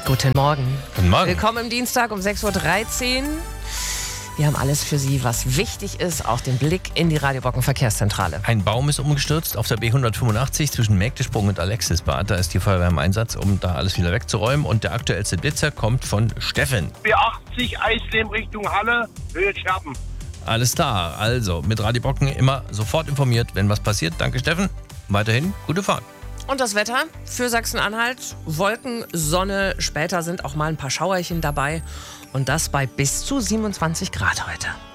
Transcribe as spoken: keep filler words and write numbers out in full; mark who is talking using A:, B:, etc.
A: Guten Morgen.
B: Guten Morgen.
A: Willkommen im Dienstag um sechs Uhr dreizehn. Wir haben alles für Sie, was wichtig ist, auch den Blick in die Radio Bocken Verkehrszentrale.
B: Ein Baum ist umgestürzt auf der B hundertfünfundachtzig zwischen Mägdesprung und Alexisbad. Da ist die Feuerwehr im Einsatz, um da alles wieder wegzuräumen. Und der aktuellste Blitzer kommt von Steffen.
C: B achtzig Eisleben Richtung Halle, Höhe Scherpen.
B: Alles klar, also mit Radio Bocken immer sofort informiert, wenn was passiert. Danke Steffen, weiterhin gute Fahrt.
A: Und das Wetter für Sachsen-Anhalt? Wolken, Sonne, später sind auch mal ein paar Schauerchen dabei. Und das bei bis zu siebenundzwanzig Grad heute.